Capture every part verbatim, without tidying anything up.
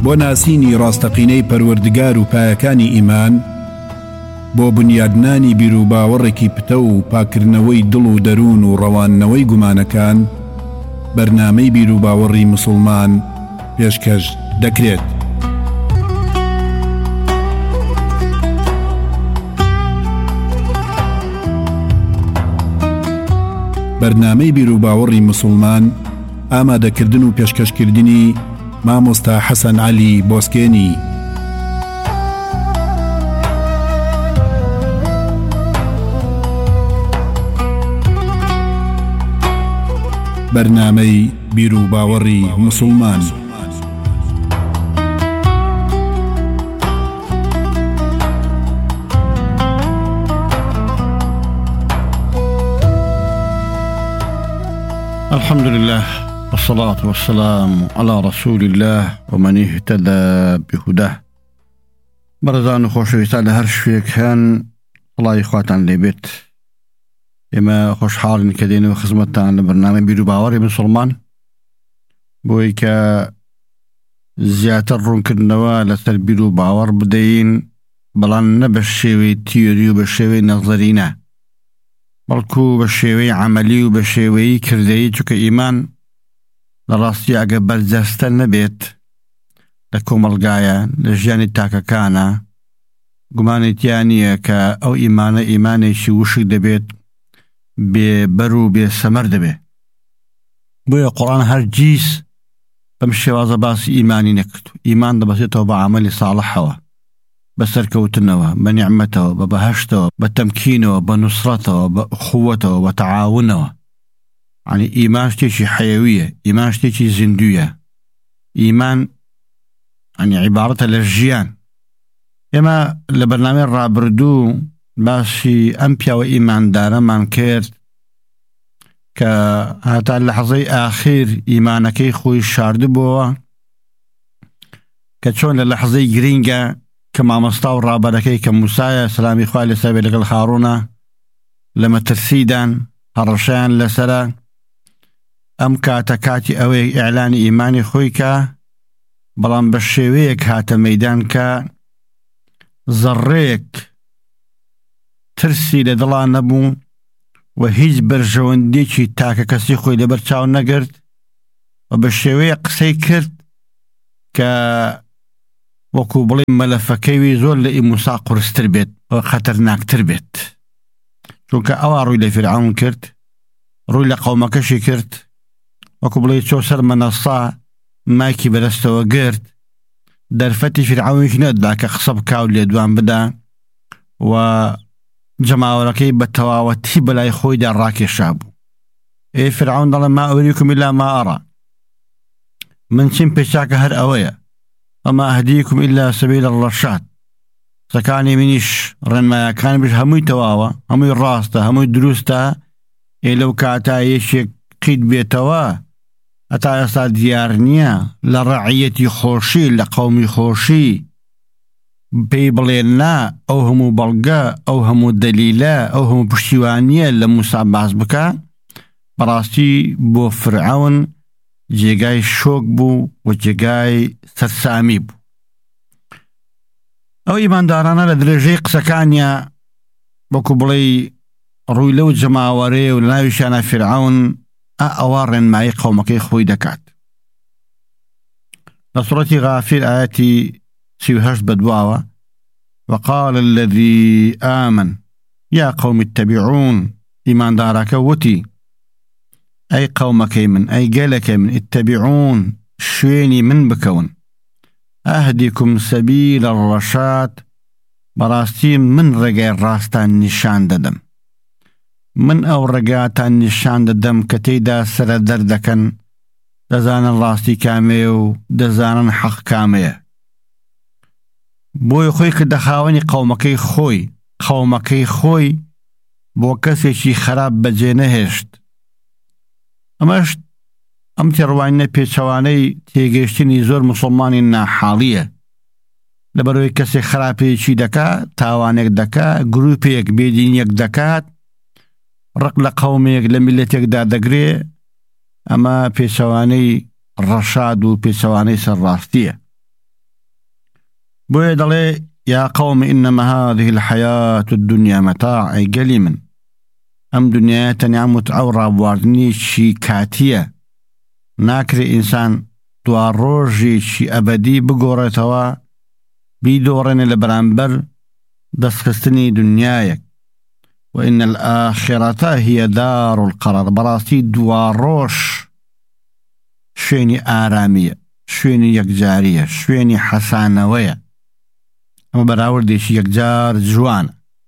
بۆ ناسینی ڕاستەقینەی پەروەردگار و پایەکانی ئیمان، بۆ بنیادنانی بیر و باوەڕێکی پتە و پاکردنەوەی دڵ و دەروون و ڕەوانەوەی گومانەکان، بەرنامەی بیر و باوەڕی موسڵمان پێشکەش دەکرێت. بەرنامەی بیر و باوەڕی موسڵمان ئامادەکردن و پێشکەشکردنی مامۆستا حەسەن عەلی بۆسکێنی. بەرنامەی بیر و باوەڕی موسڵمان. الحمد لله والصلاة والسلام على رسول الله ومن اهتدى بهداه. برزان خوشويستان هر شويك هان الله يخواتان لبيت اما خوش حال كدين وخزمتان لبرنامج بيرو باوري مسلمان بويك زيادة رون كدنوا لسر بيرو باور بدين بلان نبشيوي تيوري وبشيوي نظرينا بەڵکو بە شێوەی عەمەلی و بە شێوەی کردەیی، چونکە ئیمان لە ڕاستی ئەگە بەرجەستە نەبێت لە کۆمەڵگایە لە ژیانی تاکەکانە، گومانێتیان نییە کە ئەو ئیمانە ئیمانێکی وشک دەبێت، بێبەر و بێسەمەر دەبێت. بۆیە قورئان هەرگیز بەم شێوازە باسی ئیمانی نەکرد. ئیمان دەبەسێتەوە بە عەمەلی ساڵحەوە، بە سەرکەوتنەوە، بە نیعمەتەوە، بە بەهەشتەوە، بە تەمکینەوە، بە نوسڕەتەوە، بە ئوخوەتەوە، بە تەعاونەوە. یعنی ئیمان شتێکی حەیەویە، ئیمان شتێکی زیندویە، ئیمان یعنی عیبارەتە لە ژیان. ئێمە لە بەرنامەی ڕابردوو باسی ئەم پیاوە ئیماندارەمان کرد کە هەتا لەحەزەی ئاخیر ئیمانەکەی خۆی شاردبووەوە، کە چۆن لە لەحەزەی گرینگە کە مامۆستا و ڕابەرەکەی کە موسایە سەلامی خوای لەسەر بێت لەگەڵ هاڕوونە لە مەترسیدان هەڕەشیان لەسەرە، ئەم کاتە کاتی ئەوەی ئیعلانی ئیمانی خۆی کە، بەڵام بە شێوەیەک هاتە مەیدان کە زەڕێک ترسی لە دڵان نەبوو و هیچ بەرژەوەندێکی تاکە کەسی خۆی لەبەر چاو نەگرت و بە شێوەیە قسەی کرد کە وەکو بڵێ مەلەفەکەوی زۆر لە ئیموسا قورستر بێت و خەتەرناکتر بێت، چونکە ئەوە ڕووی لە فیرعەون کرد، ڕووی لە قەومەکەشی کرد، وەکو بڵێ چۆ سەر مەنەسا مایکی بەدەستەوە گرت، دەرفەتی فیرعەونیش نەدا کە قسە بکاو لێ دوان بدا و جەماوەرەکەی بە تەواوەتی بەلای خۆیدا ڕاکێشا بوو. ئێ فیرعەون دەڵێ ما ئەوریکم ئیلا ما ئەڕا، من چیم پێچاکە هەر ئەوەیە، وما أهديكم إلا سبيل الرشاد. سكاني منيش رن ما كان بيش هموي تواوا، هموي راستا، هموي دروستا، إيه لو كاتا يشي قيد بيتوا أتا يسا ديارنيا لرعيتي خوشي لقومي خوشي بيبلينا أو همو بلغا أو همو دليلا أو همو بشتوانيا لموسى باز بكا براستي بو فرعون جێگای شۆک بوو و جێگای سەرسامی بوو. ئەو ئیماندارانە لە درێژەی قسەکانیە وەکو بڵێ ڕووی لەو جەماوەرێ و لە ناویشانە فیرعەون ئا ئەوە ڕێنمایی قەومەکەی خۆی دەکات. لە سوورەتی غافیر ئایەتی سی و هەشت بەدواوە وقال الذي آمن يا قوم اتبعون، ئیماندارەکە وتی أي قومك من أي قالك من اتبعون شويني من بكون أهديكم سبيل الرشاد، براستي من رقاء راستان نشان ددم، من أو رقاتان نشان ددم كتيدا سر دردكن دزانا راستي كاميو دزانا حق كاميو. بوي خوي كدخاوني قومكي خوي قومكي خوي بو كسيشي خراب بجينهشت. ئەمەش ئەم تێڕوانینە پێچەوانەی تێگەیشتنی زۆر موسڵمانی ناحاڵیە، لەبەرەوەی کەسێک خراپەیەکی دەکات، تاوانێک دەکات، گروپێک بێدینیەک دەکات، ڕق لە قەومێک لە میلەتێکدا دەگرێ، ئەمە پێچەوانەی ڕەشاد و پێچەوانەی سەرڕاستیە. بوي دلي يا قوم إنما هذه الحياة الدنيا متاع أي قلي من أم دنيا تنعم تعورا بواردني شي كاتية ناكري إنسان دوار روجي شي أبدي بقورة توا بيدورن لبرانبر دسخستني دنيايك وإن الآخرة هي دار القرار براسي دوار روش شويني آرامية شويني يكجارية شويني حسانوية أما براوردي شي يكجار جوان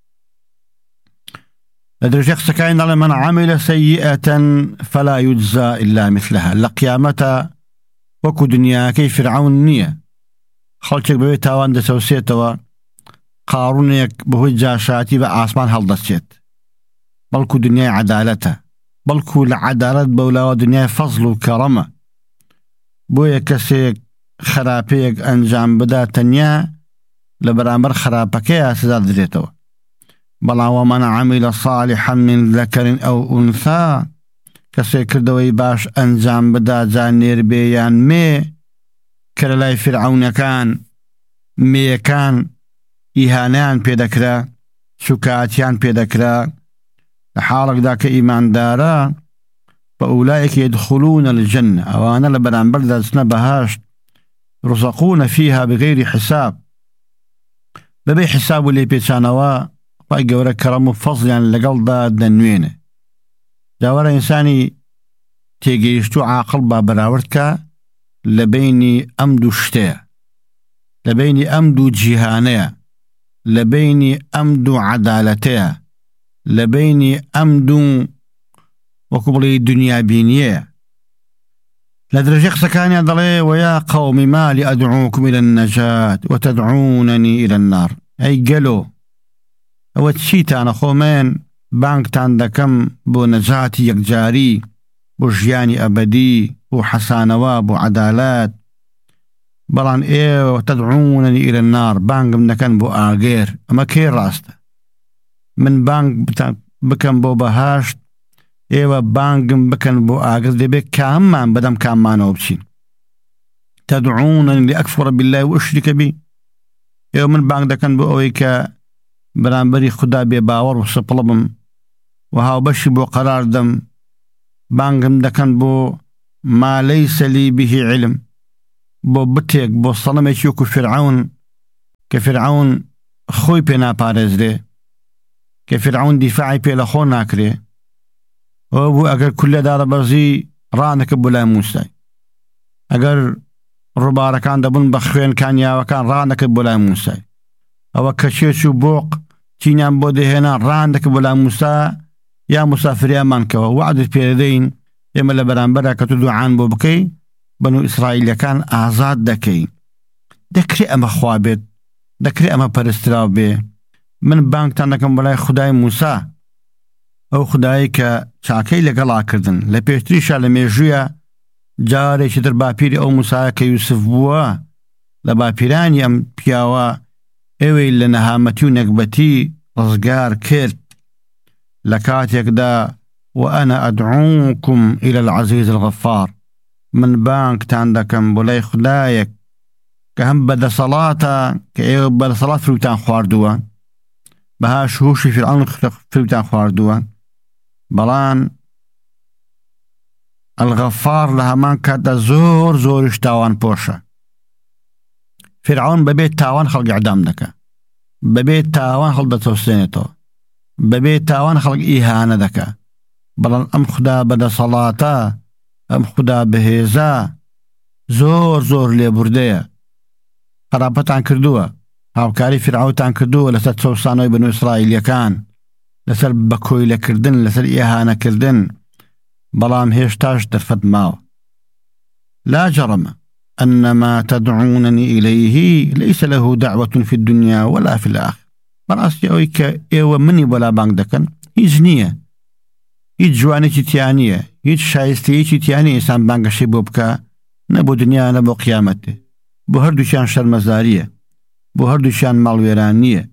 لدرجة سكاين على من عمل سيئة فلا يجزى إلا مثلها لقيامة وكو دنيا كيف فرعون نية خلتك ببي تاوان دا سوسيتوا قارونيك بهو جاشاتي بآسمان هالدسيت بلكو دنيا عدالته بلكو العدالة بولا دنيا فضل وكرمة بويا كسيك خرابيك أنجام بدا تنيا لبرامبر خرابك يا سيدات دريتوا بلا ومن عمل صالحا من ذكر أو أنثى كسيك دوي باش أنجام بدا جانير بيان مي كرلاي فرعون كان مي كان إهانان بيدكرا سكاتيان بيدكرا لحالك ذاك إيمان دارا فأولئك يدخلون الجنة أوانا لبنان بلد سنبهاش رزقون فيها بغير حساب ببي حساب اللي بيتشانوا فأيقورا كرم فضل يعني لقل دا دنوين جاورا إنساني تيجيشتو عاقل بابراورتك لبيني أمدو شتاء لبيني أمدو جهانيا لبيني أمدو عدالتيا لبيني أمدو وكبلي دنيا بينيه لدرجة سكاني ضلي ويا قوم ما لي أدعوكم إلى النجاة وتدعونني إلى النار أي قالوا أو تشيتا أنا خومين بانك تاندكم بو نجاتي يكجاري بو جياني أبدي بو حسانوا بو عدالات بلان إيه وتدعونني إلى النار بانك منكن بو آغير أما كير راسته من بانك بكن بو بهاشت إيه بانك بكن بو آغير دي بك كامان بدم كامان وبشين تدعونني لأكفر بالله وأشرك بي إيه من بانك دكن بو أويكا برانبري خدا بي باور وسطلبم وهاو بشي بو قرار دم بانك دكن بو ما ليس لي به علم بو بتيك بو صنم يشوكو فرعون كفرعون خوي بينا بارز دي كفرعون دفاعي بي لخو ناكري وابو اگر كل دار برزي رانك بولا موسى اگر ربارة كان دبن بخوين كان يا وكان رانك بولا موسى او كشيشو بوق تينيان بودي هنا رانك بولا موسى يا مسافر يا منكو وعد البيردين يما لبرانبرا كتدو عن بوبكي بنو إسرائيل كان آزاد دكي دكري أما خوابت دكري أما پرسترابي من بانك تانكم بلاي خداي موسى أو خداي كشاكي لقلا كردن لبيشتريشا لميجويا جاري شتر باپيري أو موسى كيوسف بوا لباپيراني أم بياوا إوي لنهامتيو نقبتي رزقار كرت لكاتيك دا وأنا أدعوكم إلى العزيز الغفار من بانك تاندكم بولاي خدايك كهم بدا صلاة كأيو بدا صلاة فروتان خواردوان بها شهوشي في العالم فروتان خواردوان بلان الغفار لها من كادا زور زور اشتاوان بوشا فرعون ببيت تاوان خلق عدام دكا ببيت تاوان خلق توسينيتو ببيت تاوان خلق إيهانة دكا بلان أم خدا بدا صلاة أم خدا بهيزا زور زور لي بردية قرابتان كردوها هاوكاري فرعوتان كردوها لسر توسانوي بنو إسرائيل يكان لسر بكوي لكردن لسر إيهانة كردن بلام هيشتاش ترفد ماو لا جرم أن ما تدعونني إليه ليس له دعوة في الدنيا ولا في الآخر براسي أويك إيوة مني ولا بانك دكن يزنية يجواني تيانية هیچ شایسته‌ای تیانی انسان بانگشی بوبکا نبو دنیا نبو قیامته بو هر دوشان شرمزاریه بو هر دوشان مالویرانیه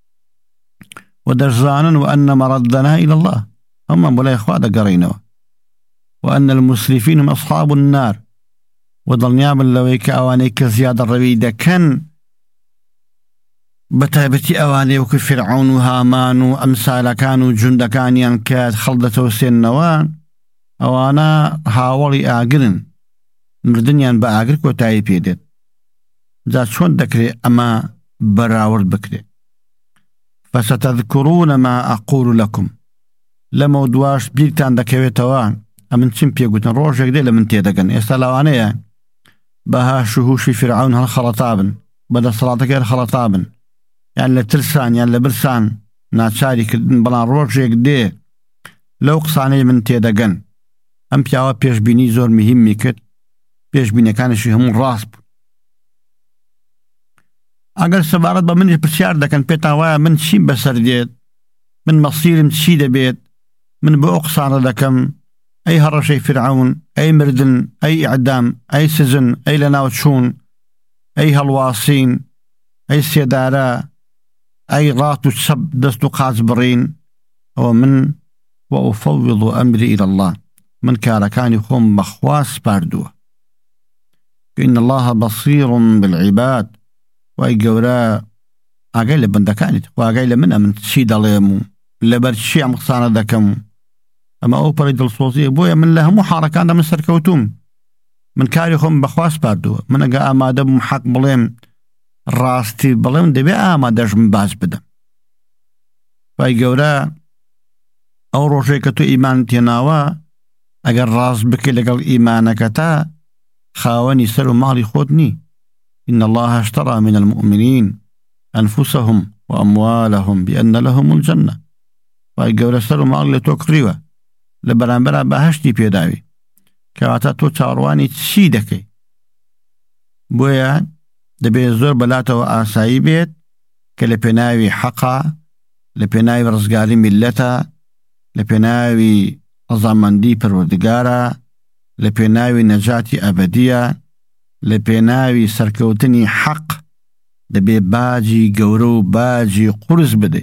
ودرزانا وأن مردنا إلى الله هم بلا إخوة قرينوا وأن المسرفين هم أصحاب النار وضل نعمل لويك أوانيك زيادة الربيدة كان بەتایبەتی ئەوانەی وەکو فرعون و هامان و ئەمسالەکان و جوندەکانیان کە خەڵدەتەوە سێننەوە، ئەوانە هاوڵی ئاگرن، مردنیان بە ئاگر کۆتایی پێدێت. جا چۆن دەکرێت ئەمە بەراورد بکرێت؟ فستذكرون ما أقول لكم لەمە دواش بیرتان دەکەوێتەوە ئەمن چیم پێگوتن ڕۆژێک دێ لە من تێدەگەن. ئێستا لەوانەیە بەها شوهوشی فرعون هەڵ خەڵەتابن، بەدەسەڵاتەکە خەڵەتابن، یان لە ترسان یان لە برسان ناچاری کردن، بەڵام ڕۆژێک دێ لەو قسانەی من تێدەگەن. ئەم پیاوە پێشبینی زۆر مهمی کرد، پێشبینەکانیشی هەموو ڕاست بوو. ئەگەر سەبارەت بە منی پرسیار دەکەن پێتان وایە من چیم بەسەر دێت، من مەسیرم چی دەبێت، من بۆ ئەو قسانە دەکەم، ئەی هەڕەشەی فرعون، ئەی مردن، ئەی ئیعدام، ئەی سزن، ئەی لە ناو چوون، ئەی هەڵواسین، ئەی سێدارە، ئەی ڕات و چەپ دەست و قاچ بڕین، ئەوە من وأفوض أمري إلى الله، من کارەکانی خۆم بەخوا سپاردووە. إن الله بصير بالعباد، وای گەورە ئاگای لە بەندەکانیت، ئاگای لە منە من چی دەڵێم و لەبەر چی ئەم قسانە دەکەم. ئەمە ئەو پەڕی دڵسۆزیە، بۆیە من لە هەموو حاڵەکاندا من سەرکەوتوم، من کاری خۆم بەخوا سپاردووە. من ئەگە ئامادە بووم حەق بڵێم، ڕاستی بڵێم، دەبێ ئامادەشم باش بدەم. وای گەورە ئەو ڕۆژێک کە تۆ ئیمان تێناوە، ئەگەر ڕاست بکەی لەگەڵ ئیمانەکەتا، خاوەنی سەر و ماڵی خۆت نی. إن الله اشترى من المؤمنين أنفسهم وأموالهم بأن لهم الجنة. وای گەورە سەر و ماڵ لە تۆ کڕیوە، لە بەرامبەرە بەهەشتی پێداوی، کەواتە تۆ چاڕوانی چی دەکەی؟ بۆیە دەبێت زۆر بەلاتەوە ئاسایی بێت کە لە پێناوی حەقا، لە پێناوی ڕزگاری میلەتە، لە پێناوی ڕەزامەندی پەروەردگارە، لە پێناوی نەجاتی ئەبەدیە، لە پێناوی سەرکەوتنی حەق دەبێ باجی گەورە و باجی قورس بدەی.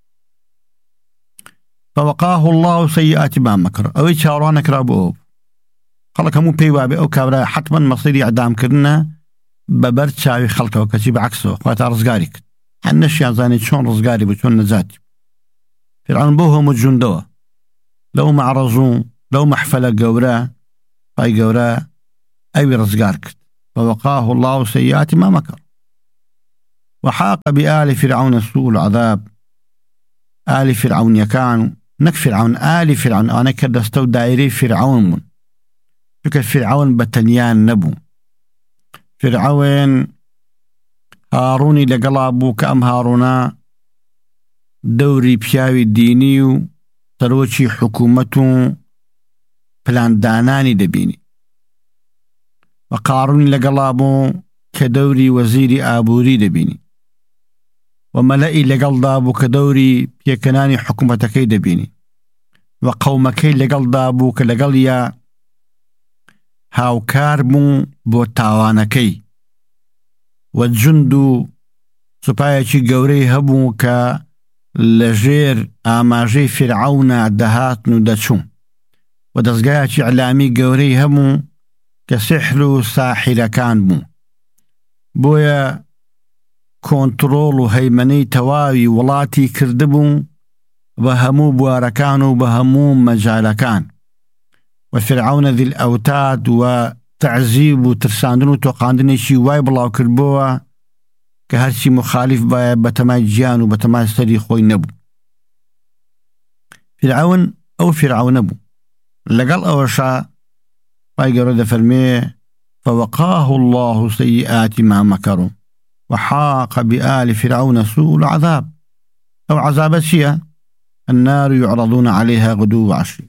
فوقاه الله سيئات ما مكر، ئەوەی چاوەڕوان نەکرا بۆ ئەو خەڵک هەموو پێی وابێ ئەو کابرا حتمما مەسیری ئەعدامکردنە بەبەر چاوی خەڵکەوە، کەچی بەعکسەوە خوا تا ڕزگاری کرد. هەر نەشیان زانێت چۆن ڕزگاری بوو، چۆن نەجاتی. فرعون بۆ هەموو جوندەوە لەو مەعرەزوو لەو مەحفەلە گەورە، پای گەورە ئەوی ڕزگار کرد. فوقاه الله سيئات ما مكر وحاق بآل فرعون سوء العذاب. آل فرعون يكان نك فرعون آل فرعون أنا كدستو دائري فرعون من فكر فرعون بتنيان نبو فرعون هاروني لقلابو كأم هارونا دوري بياوي دينيو تروشي حكومته بلان داناني دبيني، وقارون لقلابو كدوري وزيري آبوري دبيني، وملئي لقل دابو كدوري بيكناني حكومتكي دبيني، وقومكي لقل دابو كلقل يا هاوكاربو بوتاوانكي، والجندو سبايتي قوري هبو ك لجير آماجي فرعون دهاتنو دچون، ودزقايتي علامي قوري هبو كسحر ساحر كان بو. بويا كنترول هيمني تواوي ولاتي كردبو بهمو بواركان وبهمو مجالكان، وفرعون ذي الأوتاد وتعذيب وترساندن وتوقاندن شي واي بلاو كربوا كهرشي مخالف بايا بتماي جيان وبتماي سري خوي نبو. فرعون أو فرعون نبو لقل أوشا باي قرد فرمي فوقاه الله سيئات ما مكروا وحاق بآل فرعون سوء العذاب. أو عذاب الشيء النار يعرضون عليها غدو وعشي.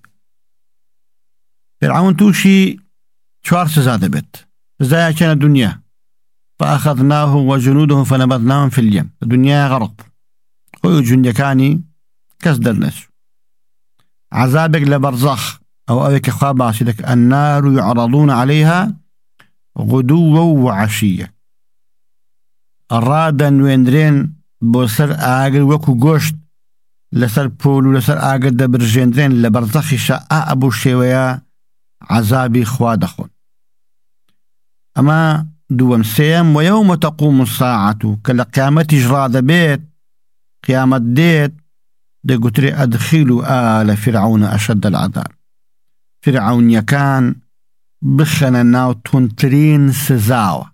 فرعون توشي شوار سزادة بيت زي كان الدنيا، فأخذناه وجنوده فنبذناهم في اليم. الدنيا غرق خوي جنيا كاني كسدر نسو عذابك لبرزخ أو أبيك خواب عشيدك النار يعرضون عليها غدوا وعشية. الرادا ويندرين بوسر آقل وكو قوشت لسر بولو لسر آقل دبرجيندرين لبرزخي شاء أبو الشيوية عذابي خوادخون. أما دووەم سێم وەیەومە تەقوم الساعة کە لە قیامەتیش ڕادەبێت قیامەت دێت دەگوترێ ئەدخیلوا ئالە فرعون ئەشەد العەذاب فرعونیەکان بخەنە ناو توندترین سزاوە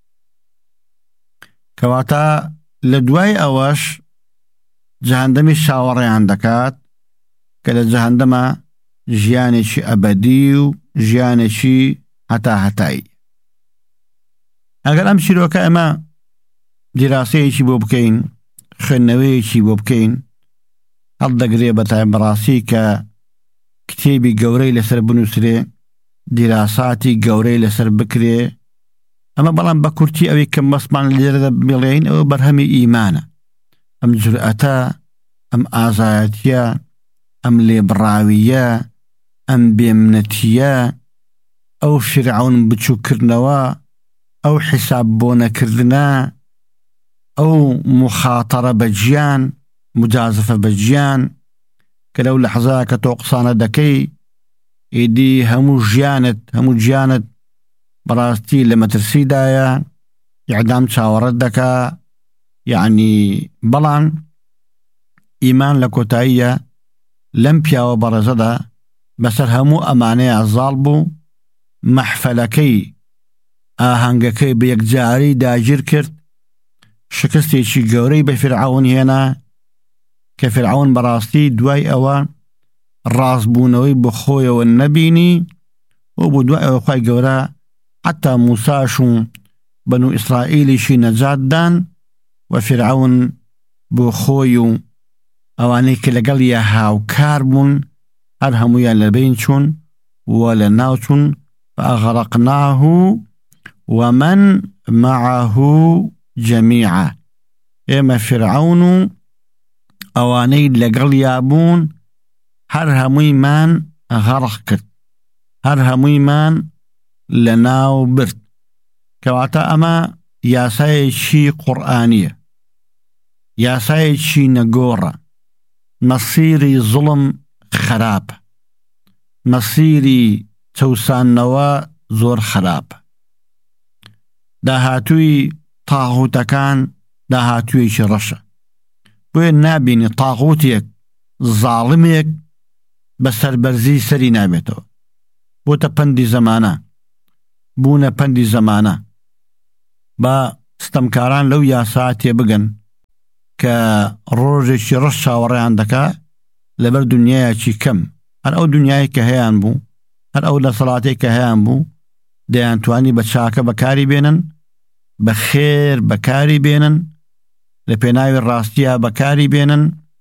کەواتە لە دوای ئەوەش جەهەندەمی چاوەڕێیان دەکات کە لە جەهەندەمە ژیانێکی ئەبەدی و ژیانێکی هەتا هەتایی ئەگەر ئەم چیرۆکە ئەمە دیراسەیەکی بۆ بکەین خوێندنەوەیەکی بۆ بکەین هەڵدەگرێ بە تایبەڕاستی کە کتێبی گەورەی لەسەر بنووسرێ دیراساتی گەورەی لەسەر بکرێ ئەمە بەڵام بە کورتی ئەوەی کە مەسمان لێرە بڵێین ئەوە بەرهەمی ئیمانە ئەم جورئەتە ئەم ئازایەتیە ئەم لێبڕاویە ئەم بێمنەتیە ئەو فرعون بچووکردنەوە ئەو حیساب بۆ نەکردنە ئەو مخاتەرە بە گیان مجازفە بە گیان کە لەو لەحزەیە کە تۆ قسانە دەکەی ئیدی هەموو ژیانت هەموو گیانت بەڕاستی لە مەترسیدایە ئیعدام چاوەڕەت دەکا یعنی بەڵام ئیمان لە کۆتاییە لەم پیاوە بەڕێزەدا بەسەر هەموو ئەمانەیە زاڵ بوو مەحفەلەکەی ئاهەنگەکەی بە یەکجاری داگیر کرد شکستێکی گەورەی بە فرعون هێنا کە فرعون بەڕاستی دوای ئەوە ڕاستبوونەوەی بۆ خۆیەوە نەبینی و بۆ دوای ئەوە خوای گەورە حتا موساش و بەنو ئیسرائیلیشی نەجاتدان و فرعون بۆ خۆی و ئەوانەی کە لەگەڵیە هاوکار بوون هەر هەموویان لەبین چوون و لە ناو چوون فأغرقناه ومن معه جميعا ئێمە فرعون و ئەوانەی لەگەڵیا بوون هەر هەموویمان غەرق کرد هەر هەموویمان لە ناو برد کەواتە ئەمە یاسایەکی قورئانیە یاسایەکی نەگۆڕە مەسیری زوڵم خراپە مەسیری چەوسانەوە زۆر خراپە داهاتووی تاغوتەکان داهاتوویەکی ڕەشە بۆیە نابینی تاغوتێک زاڵمێک بە سەربەرزی سەری نابێتەوە بۆتە پەندی زەمانە بوونە پەندی زەمانە بە ستەمکاران لەو یاسا تێبگەن کە ڕۆژێکی ڕەش چاوەڕێیان دەکا لەبەر دنیایەکی کەم هەر ئەو دنیای کە هەیەیان بوو هەر ئەو دەسەڵاتێک کە هەیەیان بوو دەیانتوانی بە چاکە بەکاری بێنن بە خێر بەکاری بێنن لە پێناوی ڕاستیە بەکاری بێنن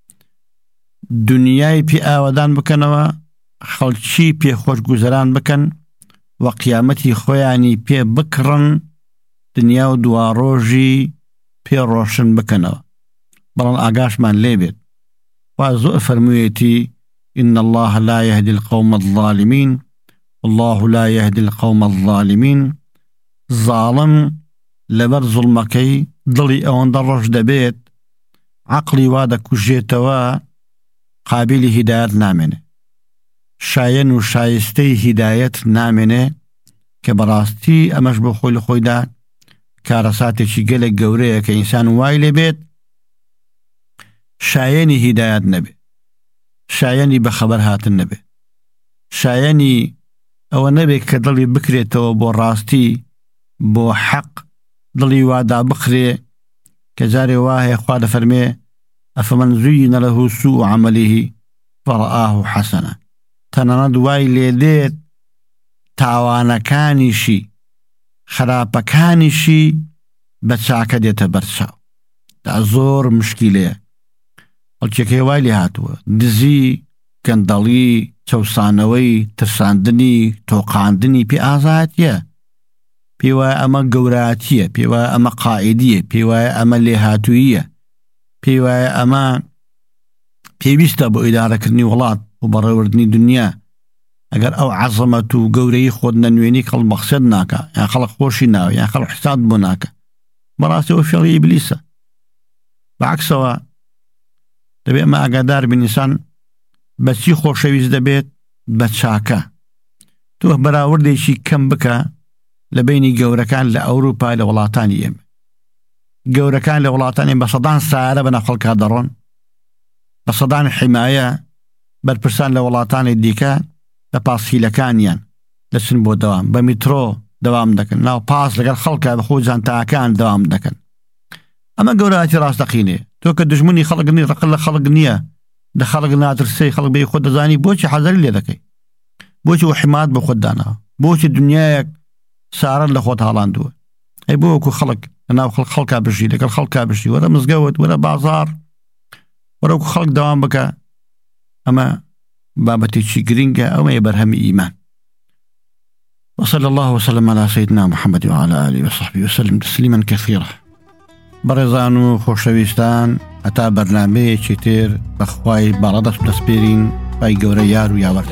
دنیای پێ ئاوەدان بکەنەوە خەڵکی پێ خۆشگوزەران بکەن و قیامەتی خۆیانی پێ بکڕن دنیا و دواڕۆژی پێ ڕۆشن بکەنەوە بەڵام ئاگاشمان لێبێت وا زۆر فەرموویەتی إن الله لا يهدي القوم الظالمين والله لا يهدي القوم الظالمين ظالم لەبەر زوڵمەکەی دڵی ئەوەندە ڕۆژ دەبێت عەقڵی وا دەکوژێتەوە قابلی هیدایەت نامێنێ شایەن و شایستەی هیدایەت نامێنێ کە بەڕاستی ئەمەش بۆ خۆی لە خۆیدا کارەساتێکی گەلێک گەورەیە کە ئینسان وای لێ بێت شایەنی هیدایەت نەبێ شایەنی بەخەبەر هاتن نەبێ شایەنی ئەوە نەبێت کە دڵی بکرێتەوە بۆ ڕاستی بۆ حەق دڵی وادا بخرێ کە جارێ وایە خوا دەفەرمێ ئەفەمەن زویینە لەهو سوء عەمەلیه فەڕآه حەسەنە تەنانەت وای لێ دێت تاوانەکانیشی خراپەکانیشی بە چاکە دێتە بەرچاو دا زۆر مشکیلەیە ئەڵکێکەی وای لێ هاتووە دزی گەندەڵی چەوسانەوەی ترساندنی تۆقاندنی پێ ئازایەتیە پێی وایە ئەمە گەوراتیە پێی وایە ئەمە قائیدیە پێی وایە ئەمە لێهاتوویە پێی وایە ئەمە پێویستە بۆ ئیدارەکردنی وڵات و بەڕێوەبردنی دنیا ئەگەر ئەو عەزەمەت و گەورەی خۆت نەنوێنی خەڵک مەقسەد ناکە یان خەڵک خۆشی ناوە یان خەڵک حساب بۆ ناکە بەڕاستی ئەوە فێڵی ئیبلیسە بەعکسەوە دەبێت ئەمە ئاگادار بین ئینسان بەچی خۆشەویست دەبێت بە چاکە تۆ بەراوردێکی کەم بکە لە بینی گەورەکان لە ئەوروپا لە وڵاتانی ئێمە. گەورەکان لە وڵاتانی بە سەدان سارە بە ناخەڵکا دەڕۆن، بە سەدان حیمایە بەرپرسان لە وڵاتانی دیکە لە پاسخیلەکانیان دەچن بۆ دەوام، بە میترۆ دەوام دەکەن، ناو پاس لەگەڵ خەڵکە بە خۆ جانتاکان دەوام دەکەن. ئەمە گەورەتی ڕاستەقینێ. تۆ کە دژمنی خەڵگنی ڕقل لە خەڵک نییە، لە خەڵک ناترسی، خەڵک بێ خۆ دەزانی بۆچی حەزەری لێ دەکەی، بۆچی وحیمات بۆ خۆت داناوە، بۆچی دنیایەک سارە لە خۆت هاڵاندووە. ئەی بۆ وەکو خەڵک لەناو خەڵکا بژی، لەگەڵ خەڵکا بژی، وەرە مزگەوت، وەرە بازار، وەرەوەکو خەڵک دەوام بکە. ئەمە بابەتێکی گرنگە، ئەوەیە بەرهەمی ئیمان. وصلى الله وسلم على سيدنا محمد وعلى آله وصحبه وسلم تسليما كثيرا. بەڕێزان و خۆشەویستان، هەتا بەرنامەیەکی تر بەخوای باڵەدەست دەسپێرین، پای گەورە یار و یاوەرتە.